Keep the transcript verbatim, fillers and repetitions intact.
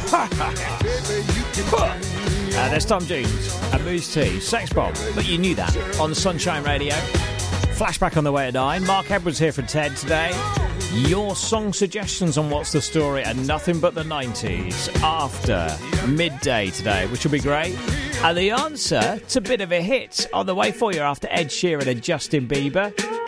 Uh, there's Tom Jones and Moose T, Sex Bomb, but you knew that on Sunshine Radio. Flashback on the way at nine. Mark Edwards here for Ted today. Your song suggestions on What's the Story and nothing but the nineties after midday today, which will be great. And the answer to Bit of a Hit on the way for you after Ed Sheeran and Justin Bieber.